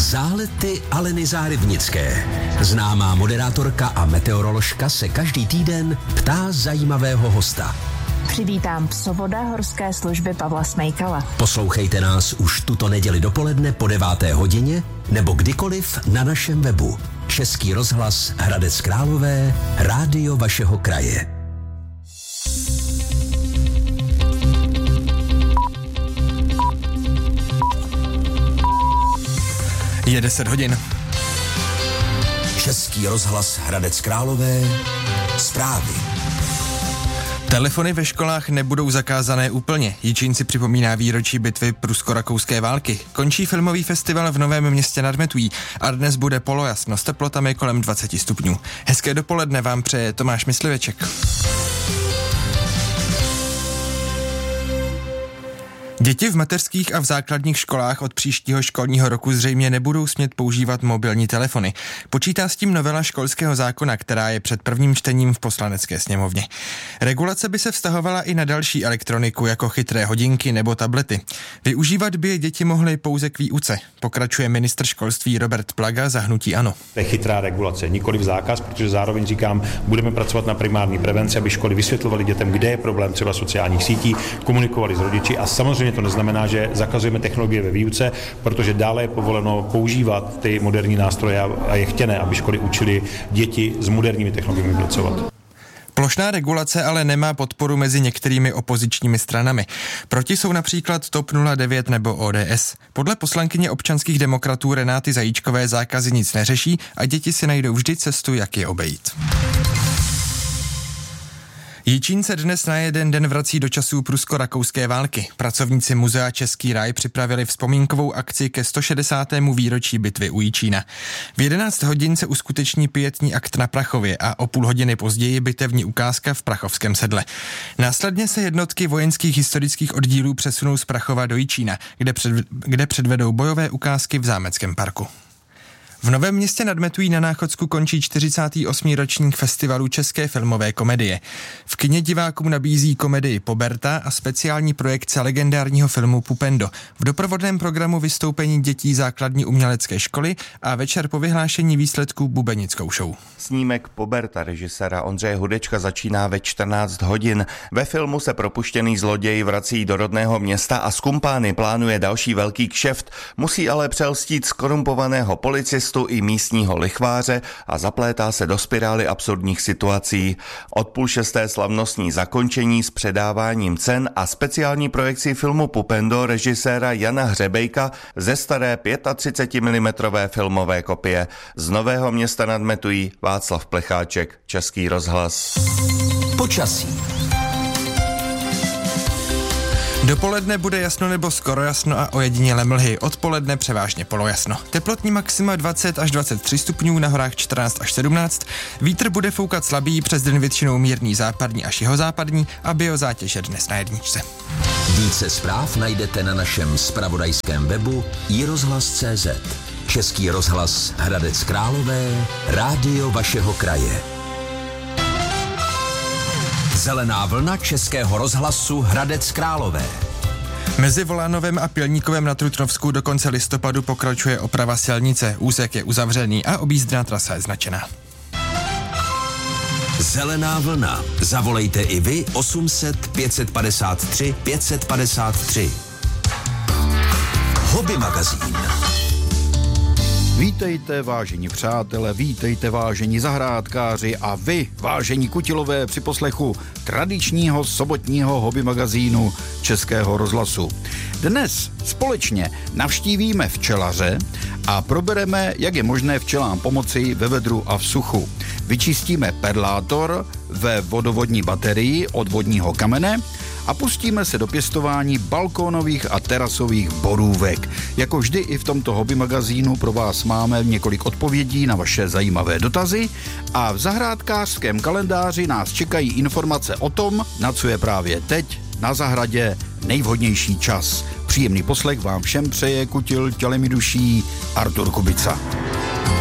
Zálety Aleny Zárybnické. Známá moderátorka a meteoroložka se každý týden ptá zajímavého hosta. Přivítám psovoda horské služby Pavla Smejkala. Poslouchejte nás už tuto neděli dopoledne po 9. hodině nebo kdykoliv na našem webu. Český rozhlas Hradec Králové, rádio vašeho kraje. Je 10 hodin. Český rozhlas Hradec Králové, zprávy. Telefony ve školách nebudou zakázané úplně. Jičín si připomíná výročí bitvy prusko-rakouské války. Končí filmový festival v Novém Městě nad Metují a dnes bude polojasno s teplotami kolem 20 stupňů. Hezké dopoledne vám přeje Tomáš Mysliveček. Děti v mateřských a v základních školách od příštího školního roku zřejmě nebudou smět používat mobilní telefony. Počítá s tím novela školského zákona, která je před prvním čtením v Poslanecké sněmovně. Regulace by se vztahovala i na další elektroniku, jako chytré hodinky nebo tablety. Využívat by je děti mohly pouze k výuce, pokračuje ministr školství Robert Plaga za hnutí ANO. To je chytrá regulace, nikoliv zákaz, protože zároveň říkám, budeme pracovat na primární prevenci, aby školy vysvětlovaly dětem, kde je problém třeba sociálních sítí, komunikovali s rodiči a samozřejmě to neznamená, že zakazujeme technologie ve výuce, protože dále je povoleno používat ty moderní nástroje a je chtěné, aby školy učily děti s moderními technologiemi pracovat. Plošná regulace ale nemá podporu mezi některými opozičními stranami. Proti jsou například TOP 09 nebo ODS. Podle poslankyně občanských demokratů Renáty Zajíčkové zákazy nic neřeší a děti si najdou vždy cestu, jak je obejít. Jičín se dnes na jeden den vrací do časů prusko-rakouské války. Pracovníci muzea Český ráj připravili vzpomínkovou akci ke 160. výročí bitvy u Jičína. V 11 hodin se uskuteční pietní akt na Prachově a o půl hodiny později bitevní ukázka v Prachovském sedle. Následně se jednotky vojenských historických oddílů přesunou z Prachova do Jičína, kde předvedou bojové ukázky v Zámeckém parku. V Novém Městě nad Metují na Náchodsku končí 48. ročník festivalu české filmové komedie. V kině divákům nabízí komedii Poberta a speciální projekce legendárního filmu Pupendo. V doprovodném programu vystoupení dětí základní umělecké školy a večer po vyhlášení výsledků bubenickou show. Snímek Poberta režiséra Ondřeje Hudečka začíná ve 14 hodin. Ve filmu se propuštěný zloděj vrací do rodného města a z kumpány plánuje další velký kšeft. Musí ale přelstít zkorumpovaného policistu i místního lichváře a zaplétá se do spirály absurdních situací. Od 5:30 slavnostní zakončení s předáváním cen a speciální projekcí filmu Pupendo režiséra Jana Hřebejka ze staré 35 mm filmové kopie. Z Nového Města nad Metují Václav Plecháček, Český rozhlas. Počasí. Dopoledne bude jasno nebo skoro jasno a ojedinělé mlhy. Odpoledne převážně polojasno. Teplotní maxima 20 až 23 stupňů, na horách 14 až 17. Vítr bude foukat slabý, přes den většinou mírný západní až jihozápadní a biozátěž je dnes na jedničce. Více zpráv najdete na našem zpravodajském webu iRozhlas.cz. Český rozhlas Hradec Králové, rádio vašeho kraje. Zelená vlna Českého rozhlasu Hradec Králové. Mezi Volánovem a Pilníkovem na Trutnovsku do konce listopadu pokračuje oprava silnice. Úsek je uzavřený a objízdná trasa je značená. Zelená vlna. Zavolejte i vy 800 553 553. Hobby magazín. Vítejte, vážení přátelé, vítejte, vážení zahrádkáři a vy, vážení kutilové, při poslechu tradičního sobotního hobby magazínu Českého rozhlasu. Dnes společně navštívíme včelaře a probereme, jak je možné včelám pomoci ve vedru a v suchu. Vyčistíme perlátor ve vodovodní baterii od vodního kamene a pustíme se do pěstování balkónových a terasových borůvek. Jako vždy i v tomto hobby magazínu pro vás máme několik odpovědí na vaše zajímavé dotazy a v zahrádkářském kalendáři nás čekají informace o tom, na co je právě teď na zahradě nejvhodnější čas. Příjemný poslech vám všem přeje kutil tělem i duší Artur Kubica.